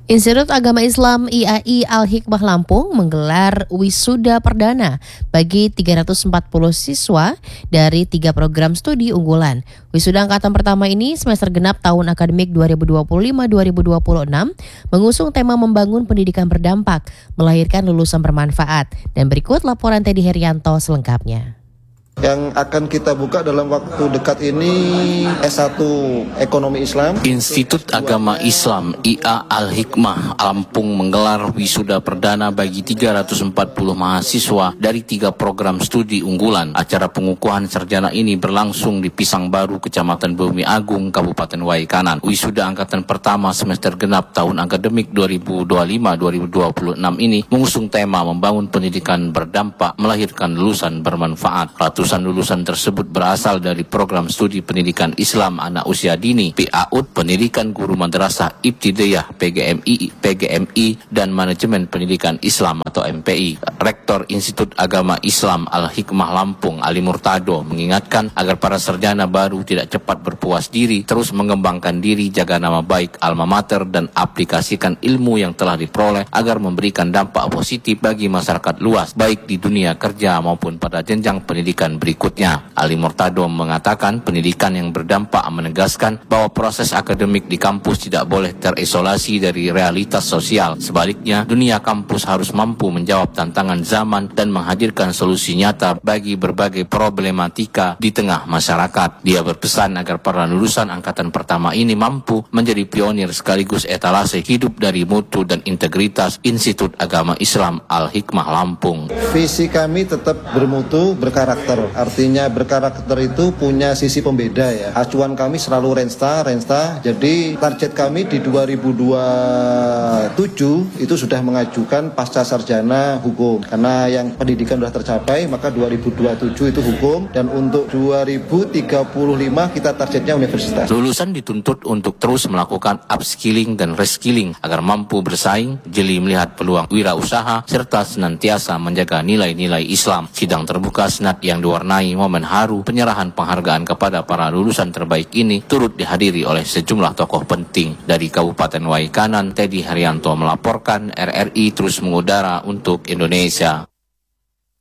Institut Agama Islam IAI Al-Hikmah Lampung menggelar wisuda perdana bagi 340 siswa dari 3 program studi unggulan. Wisuda angkatan pertama ini semester genap tahun akademik 2025-2026 mengusung tema membangun pendidikan berdampak, melahirkan lulusan bermanfaat. Dan berikut laporan Teddy Herianto selengkapnya. Yang akan kita buka dalam waktu dekat ini S1 Ekonomi Islam. Institut Agama Islam IA Al-Hikmah Lampung menggelar wisuda perdana bagi 340 mahasiswa dari 3 program studi unggulan. Acara pengukuhan sarjana ini berlangsung di Pisang Baru, Kecamatan Bumi Agung, Kabupaten Waikanan. Wisuda angkatan pertama semester genap tahun akademik 2025-2026 ini mengusung tema membangun pendidikan berdampak, melahirkan lulusan bermanfaat. Ratusan lulusan tersebut berasal dari program studi pendidikan Islam anak usia dini, PAUD, pendidikan guru madrasah Ibtidaiyah, PGMI, dan manajemen pendidikan Islam atau MPI. Rektor Institut Agama Islam Al-Hikmah Lampung, Ali Murtado, mengingatkan agar para sarjana baru tidak cepat berpuas diri, terus mengembangkan diri, jaga nama baik alma mater, dan aplikasikan ilmu yang telah diperoleh agar memberikan dampak positif bagi masyarakat luas, baik di dunia kerja maupun pada jenjang pendidikan berikutnya. Ali Murtado mengatakan pendidikan yang berdampak menegaskan bahwa proses akademik di kampus tidak boleh terisolasi dari realitas sosial. Sebaliknya, dunia kampus harus mampu menjawab tantangan zaman dan menghadirkan solusi nyata bagi berbagai problematika di tengah masyarakat. Dia berpesan agar para lulusan angkatan pertama ini mampu menjadi pionir sekaligus etalase hidup dari mutu dan integritas Institut Agama Islam Al-Hikmah Lampung. Visi kami tetap bermutu, berkarakter. Artinya berkarakter itu punya sisi pembeda ya. Acuan kami selalu Rensta. Jadi target kami di 2027 itu sudah mengajukan pasca sarjana hukum. Karena yang pendidikan sudah tercapai, maka 2027 itu hukum. Dan untuk 2035 kita targetnya universitas. Lulusan dituntut untuk terus melakukan upskilling dan reskilling agar mampu bersaing, jeli melihat peluang wirausaha, serta senantiasa menjaga nilai-nilai Islam. Sidang terbuka Senat yang diwarnai momen haru penyerahan penghargaan kepada para lulusan terbaik ini turut dihadiri oleh sejumlah tokoh penting. Dari Kabupaten Waikanan, Teddy Herianto melaporkan, RRI terus mengudara untuk Indonesia.